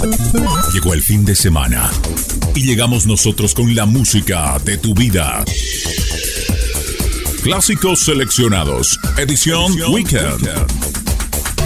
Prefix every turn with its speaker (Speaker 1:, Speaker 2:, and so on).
Speaker 1: Llegó el fin de semana y llegamos nosotros con la música de tu vida. Clásicos seleccionados, edición Weekend.